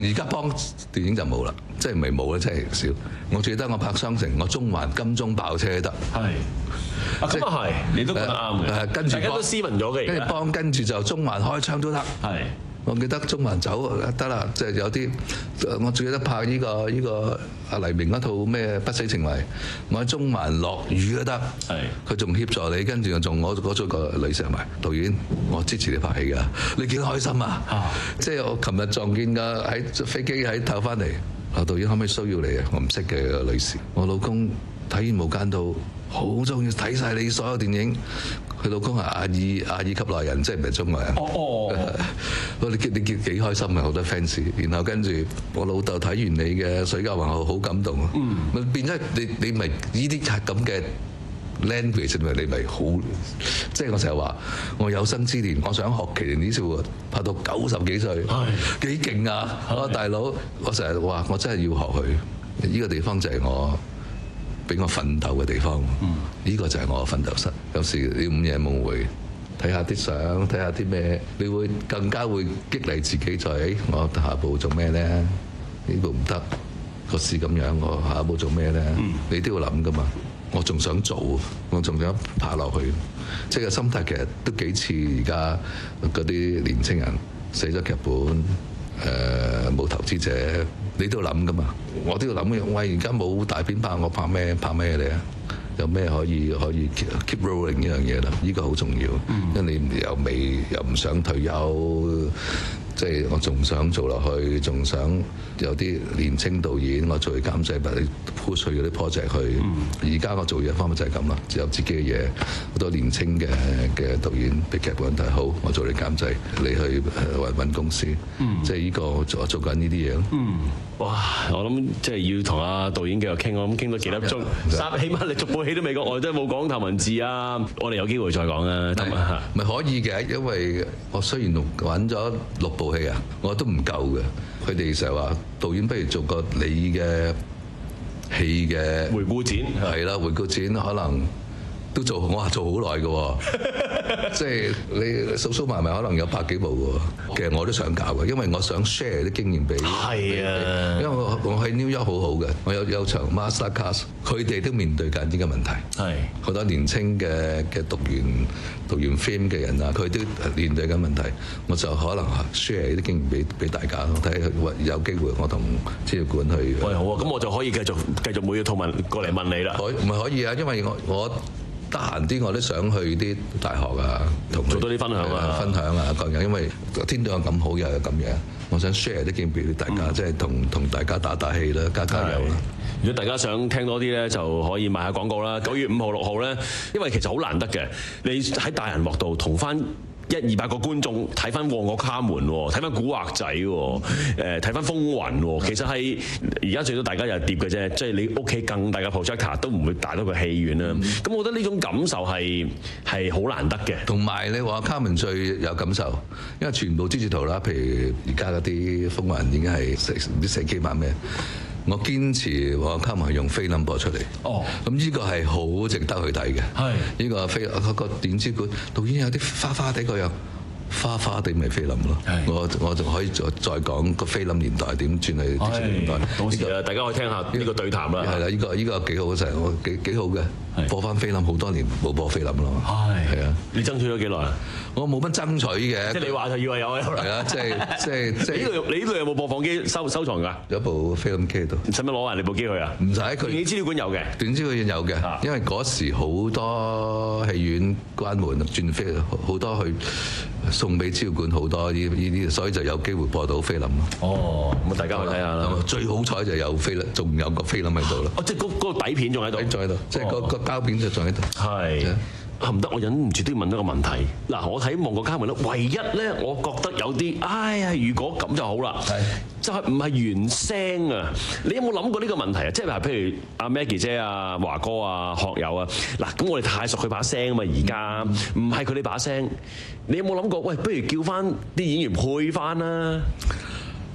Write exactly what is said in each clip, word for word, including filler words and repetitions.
而家幫電影就冇啦，即係唔係冇啦，真係少。我記得我拍雙城，我中環金鐘爆車得。 係。啊，咁啊係，你都覺得啱嘅。 跟住大家都斯文咗嘅。 跟住幫，跟住就中環開槍都得。 係。我記得中環走得啦，即係有啲我最記得拍呢個呢個阿黎明嗰套咩不死情懷，我喺中環落雨都得，佢仲協助你，跟住仲我攞咗個女上埋導演，我支持你拍戲㗎，你幾開心啊！啊即係我琴日撞見㗎喺飛機喺透翻嚟，啊導演可唔可以騷擾你啊？我唔識嘅個女士，我老公睇完無間道。好中意睇晒你所有電影，佢老公係阿爾阿爾級內人，即係唔係中國人。哦哦，我你你幾幾開心啊！好多 fans，然後跟住我老豆睇完你嘅《水教皇后》好感動啊！嗯，變咗你你咪呢啲係咁嘅 language，你咪好，即係我成日話我有生之年，我想學奇連呢少啊，拍到九十幾歲，幾勁啊！我大佬，我成日話我真係要學佢，呢個地方就係我。俾我奮鬥嘅地方，呢、嗯、個就係我嘅奮鬥室。有時你午夜夢回，睇下啲相，睇下啲咩，你會更加會激勵自己在。誒，我下一步做咩咧？呢步唔得，個市咁樣，我下一步做咩咧？嗯、你都要諗噶嘛。我仲想做，我仲想爬落去。即係個心態其實都幾似而家嗰啲年青人寫咗劇本，誒、呃、冇投資者。你都要諗噶嘛，我都要諗嘅。喂，而家冇大片拍，我拍咩？拍咩嚟啊？有咩可以可以 keep rolling 呢樣嘢啦？呢個好重要，嗯、因為你又未又唔想退休，即係我仲想做落去，仲想有啲年青導演，我做監製，但係 push 嗰啲 project 去。而家、嗯、我做嘢方法就係咁啦，有自己嘅嘢，好多年青嘅嘅導演俾劇本睇好，我做你監製，你去揾揾公司，嗯、即係呢個我做做緊呢啲嘢咯。嗯， 哇！我諗即係要同阿導演繼續傾，我諗傾多幾粒鐘，三起碼你逐部戲都未講，我都冇講頭文字啊！我哋有機會再講啊，得嘛？ 咪可以嘅，因為我雖然揾咗六部戲啊，我都唔夠嘅。佢哋成日話導演不如做個你嘅戲嘅回顧展， 係啦，回顧展可能都做，我話做好耐嘅喎，即係你數數埋埋可能有百幾部嘅喎。其實我都想搞嘅，因為我想 share 啲經驗俾， 係啊， 因為我我喺 New York 好好嘅，我有有場 master class，佢哋都面對緊呢個問題，係好多年青嘅嘅讀完讀完 film 嘅人啊，佢都面對緊問題，我就可能 share 啲經驗俾俾大家，睇下有機會我同資料館去。 喂，好啊，咁我就可以繼續繼續每日套問過嚟問你啦。 可唔係可以啊？因為我我。得閒啲我都想去啲大學啊，同做多啲分享啊， 分享啊各樣，因為天都有咁好又有咁樣，我想 share 啲經驗俾大家，嗯、即係同同大家打打氣啦，加加油啦。 如果大家想聽多啲咧，就可以賣下廣告啦。九月五號、六號咧，因為其實好難得嘅，你喺大人幕度同翻一二百個觀眾睇翻《旺角卡門》，睇翻《古惑仔》，誒睇翻《風雲》，其實係而家最多大家又係碟嘅啫，即係你屋企更大嘅 projector 都唔會大到個戲院啦。咁、嗯、我覺得呢種感受係係好難得嘅。同埋你話卡門最有感受，因為全部支持圖啦，譬如而家嗰啲《風雲》已經係唔知四 K 版咩。我堅持我卡門係用菲林播出嚟，哦，咁呢個係好值得去睇嘅，係呢個菲嗰個電子館導演有啲花花地個樣。花花地咪菲林咯，我我就可以再再講個菲林年代點轉去電視年代。到時啊，大家可以聽下呢個對談啦。係啦，呢個呢個幾好嘅，我幾幾好嘅。播翻菲林好多年冇播菲林咯。係係啊，你爭取咗幾耐啊？我冇乜爭取嘅。即係你話就以為有啊？係啊，即係即係即係。呢度你呢度有冇播放機收收藏㗎？有部菲林機喺度。使唔使攞埋你部機去啊？唔使，佢電子資料館有嘅。電子資料館有嘅，因為嗰時好多戲院關門轉飛，好多去。送俾資料館好多呢呢啲，所以就有機會播到菲林咯。哦，咁啊大家去睇下啦。最好彩就有菲林，仲有個菲林喺度咯。哦，即係嗰嗰個底片仲喺度，仲喺度，即係個個膠片就仲喺度。係。啊唔得，我忍唔住都要問一個問題。嗱，我睇《旺角卡門》咧，唯一咧，我覺得有啲，哎呀，如果咁就好啦。係。就係唔係原聲啊？你有冇諗過呢個問題啊？即係譬如阿 Maggie 姐啊、華哥啊、學友啊，嗱，咁我哋太熟佢把聲啊嘛，而家唔係佢哋把聲。你有冇諗過？喂，不如叫翻啲演員配翻啦。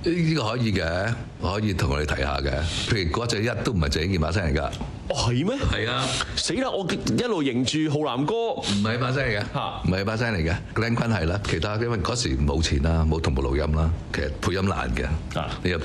呢個可以嘅，可以同我哋提下嘅。譬如嗰隻一都唔係鄭伊健把聲嚟㗎。 哦，係咩？ 係啊！ 死啦！我一路認住浩南哥， 唔係把聲嚟嘅，唔係把聲嚟嘅。Glenn 坤係啦，其他因為嗰時冇錢啦，冇同步錄音啦，其實配音難嘅。你入